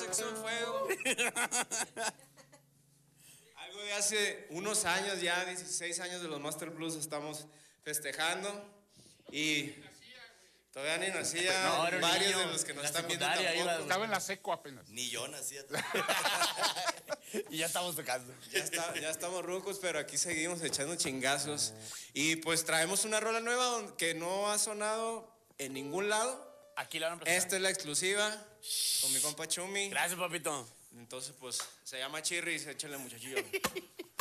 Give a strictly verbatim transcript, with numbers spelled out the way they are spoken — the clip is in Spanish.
sexo en fuego. Algo de hace unos años ya, dieciséis años de los Master Blues estamos festejando. Y todavía ni nacía, no, varios niño, de los que nos están viendo tampoco. Iba, estaba en la seco apenas. Ni yo nacía. Y ya estamos tocando. Ya, está, ya estamos rucos, pero aquí seguimos echando chingazos. Y pues traemos una rola nueva que no ha sonado en ningún lado. Aquí la van a presentar. Esta es la exclusiva con mi compa Chumi. Gracias, papito. Entonces, pues, se llama Chirris, échale muchachillo.